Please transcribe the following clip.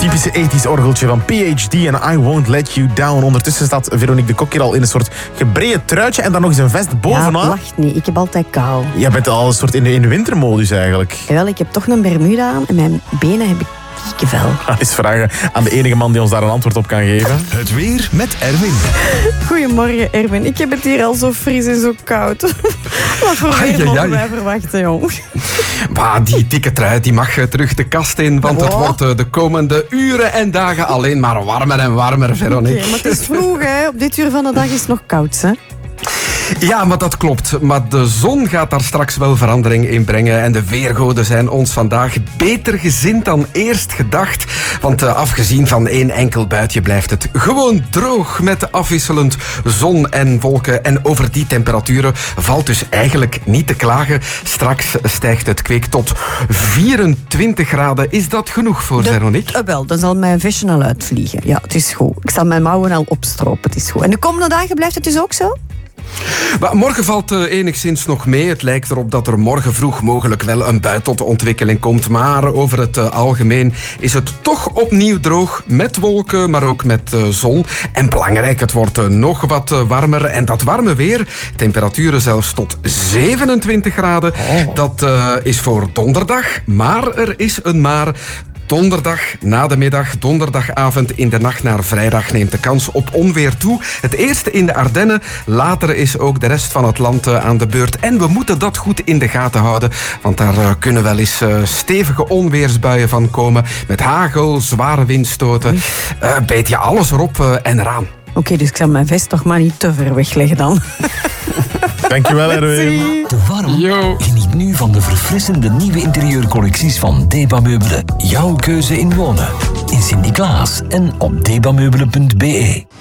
Typische 80s orgeltje van PhD en I Won't Let You Down. Ondertussen staat Veronique de Kok hier al in een soort gebreid truitje en dan nog eens een vest bovenaan. Ja, wacht niet. Ik heb altijd kou. Jij bent al een soort in de wintermodus eigenlijk. Jawel, ik heb toch een bermuda aan en mijn benen heb ik kiekenvel. Eens vragen aan de enige man die ons daar een antwoord op kan geven. Het weer met Erwin. Goedemorgen, Erwin. Ik heb het hier al zo fris en zo koud. Wat voor weer mogen wij verwachten, jong? Maar die dikke trui die mag terug de kast in, want het wordt de komende uren en dagen alleen maar warmer en warmer, Veronique. Oké, maar het is vroeg, hè. Op dit uur van de dag is het nog koud, hè? Ja, maar dat klopt. Maar de zon gaat daar straks wel verandering in brengen. En de weergoden zijn ons vandaag beter gezind dan eerst gedacht. Want afgezien van één enkel buitje blijft het gewoon droog met afwisselend zon en wolken. En over die temperaturen valt dus eigenlijk niet te klagen. Straks stijgt het kwik tot 24 graden. Is dat genoeg voor Veronique? Wel, dan zal mijn visje al uitvliegen. Ja, het is goed. Ik zal mijn mouwen al opstropen. Het is goed. En de komende dagen blijft het dus ook zo? Maar morgen valt enigszins nog mee. Het lijkt erop dat er morgen vroeg mogelijk wel een bui tot de ontwikkeling komt. Maar over het algemeen is het toch opnieuw droog. Met wolken, maar ook met zon. En belangrijk, het wordt nog wat warmer. En dat warme weer, temperaturen zelfs tot 27 graden. Dat is voor donderdag. Maar er is een maar. Donderdag na de middag, donderdagavond in de nacht naar vrijdag neemt de kans op onweer toe. Het eerste in de Ardennen, later is ook de rest van het land aan de beurt. En we moeten dat goed in de gaten houden, want daar kunnen wel eens stevige onweersbuien van komen. Met hagel, zware windstoten, beet je alles erop en eraan. Oké, dus ik zal mijn vest toch maar niet te ver wegleggen dan. Dankjewel, Erwin. Te warm? Geniet nu van de verfrissende nieuwe interieurcollecties van Deba Meubelen. Jouw keuze in wonen. In Sint-Niklaas en op debameubelen.be.